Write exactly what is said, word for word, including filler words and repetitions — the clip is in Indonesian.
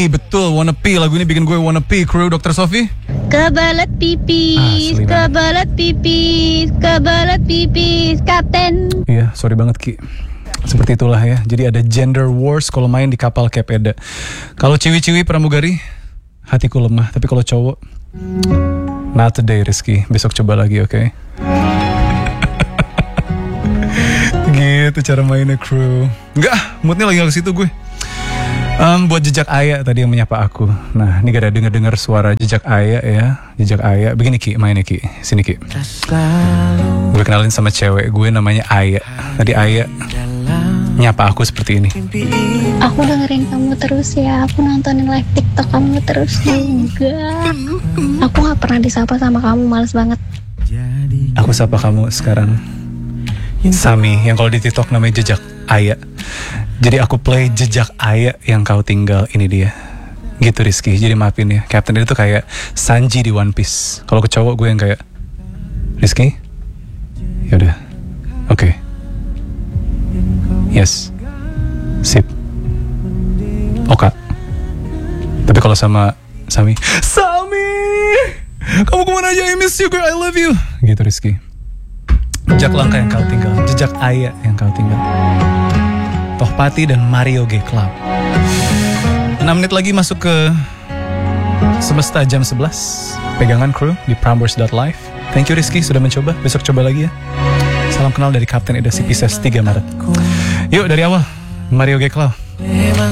betul, wanna pee. Lagu ini bikin gue wanna pee. Kru dokter Sofi. Kebelet pipis, Asli banget. kebelet pipis, kebelet pipis, kapten. Iya, sorry banget Ki. Seperti itulah ya. Jadi ada gender wars kalau main di kapal Cape Eda. Kalau ciwi-ciwi pramugari, hatiku lemah. Tapi kalau cowok, not today Rizky. Besok coba lagi, oke? Okay? Gitu cara mainnya kru. Enggak, moodnya lagi ke situ gue. Um, buat jejak Aya tadi yang menyapa aku. Nah, ini gak ada denger-dengar suara jejak Aya ya. Jejak Aya. Begini Ki, mainnya Ki. Sini Ki. Gue kenalin sama cewek gue namanya Aya. Tadi Aya nyapa aku seperti ini. Aku dengerin kamu terus ya. Aku nontonin live TikTok kamu terus juga. Aku gak pernah disapa sama kamu, males banget. Aku sapa kamu sekarang Sami, yang kalau di TikTok namanya jejak Aya. Jadi aku play jejak Aya yang kau tinggal, ini dia. Gitu Rizky, jadi maafin ya. Captain itu kayak Sanji di One Piece. Kalau ke cowok gue yang kayak Rizky, yaudah, oke, okay. Yes, sip, oka. Tapi kalau sama Sami, Sami, kamu kemana aja? I miss you girl, I love you. Gitu Rizky. Jejak langkah yang kau tinggal, jejak Aya yang kau tinggal. Tohpati dan Mario G Club. enam menit lagi masuk ke semesta jam sebelas. Pegangan kru di prambors dot live. Thank you Rizky sudah mencoba. Besok coba lagi ya. Salam kenal dari Kapten Eda C P S tiga Maret. Yuk dari awal Mario G Club.